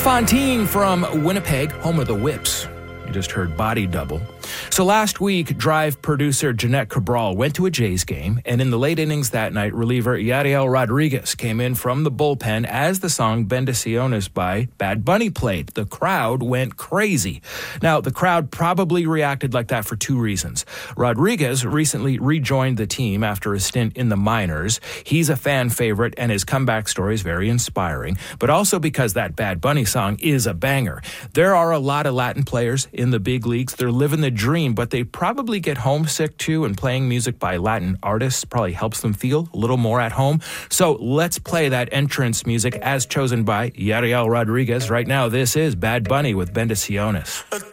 Fontaine from Winnipeg, home of the Whips. You just heard Body Double. So last week, Drive producer Jeanette Cabral went to a Jays game, and in the late innings that night, reliever Yariel Rodriguez came in from the bullpen as the song Bendiciones by Bad Bunny played. The crowd went crazy. Now, the crowd probably reacted like that for two reasons. Rodriguez recently rejoined the team after a stint in the minors. He's a fan favorite, and his comeback story is very inspiring, but also because that Bad Bunny song is a banger. There are a lot of Latin players in the big leagues. They're living the dream, but they probably get homesick too, and playing music by Latin artists probably helps them feel a little more at home. So let's play that entrance music as chosen by Yariel Rodriguez. Right now, this is Bad Bunny with Bendiciones.